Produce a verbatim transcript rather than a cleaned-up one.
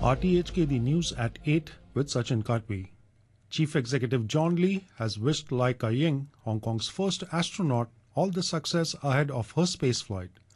R T H K The News at eight with Sachin Katwi. Chief Executive John Lee has wished Lai Ka-ying, Hong Kong's first astronaut, all the success ahead of her spaceflight.